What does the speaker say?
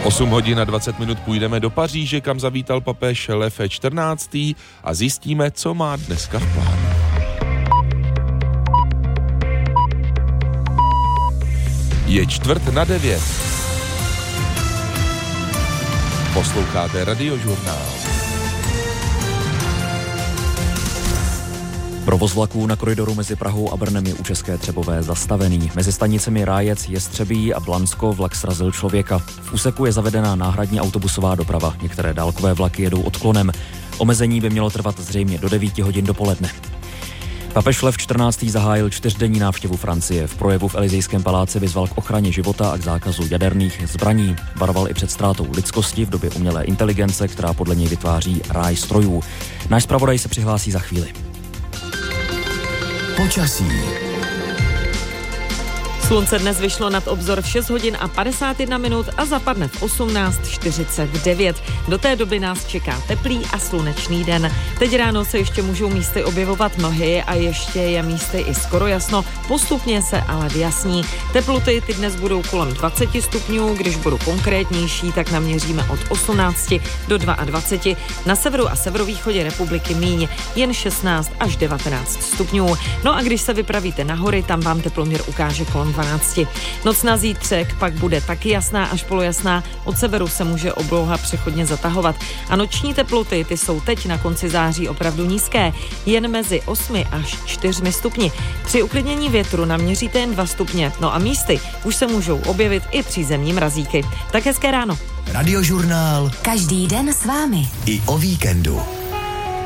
8 hodin a 20 minut půjdeme do Paříže, kam zavítal papež Lev XIV. A zjistíme, co má dneska v plánu. Je 8:45. Posloucháte Radiožurnál. Provoz vlaků na koridoru mezi Prahou a Brnem je u České Třebové zastavený. Mezi stanicemi Rájec, Jestřebí a Blansko vlak srazil člověka. V úseku je zavedená náhradní autobusová doprava. Některé dálkové vlaky jedou odklonem. Omezení by mělo trvat zřejmě do 9 hodin dopoledne. Papež Lev XIV. Zahájil 4denní návštěvu Francie. V projevu v Elysejském paláci vyzval k ochraně života a k zákazu jaderných zbraní. Varoval i před ztrátou lidskosti v době umělé inteligence, která podle něj vytváří ráj strojů. Náš zpravodaj se přihlásí za chvíli. Počasí. Slunce dnes vyšlo nad obzor v 6 hodin a 51 minut a zapadne v 18:49. Do té doby nás čeká teplý a slunečný den. Teď ráno se ještě můžou místy objevovat mlhy a ještě je místy i skoro jasno, postupně se ale vyjasní. Teploty ty dnes budou kolem 20 stupňů, když budu konkrétnější, tak naměříme od 18 do 22. Na severu a severovýchodě republiky míň, jen 16 až 19 stupňů. No a když se vypravíte na hory, tam vám teploměr ukáže kolem 12. Noc na zítřek pak bude taky jasná až polojasná, od severu se může obloha přechodně zatahovat. A noční teploty, ty jsou teď na konci září opravdu nízké, jen mezi 8 až 4 stupni. Při uklidnění větru naměříte jen 2 stupně, no a místy už se můžou objevit i přízemní mrazíky. Tak hezké ráno. Radiožurnál. Každý den s vámi. I o víkendu.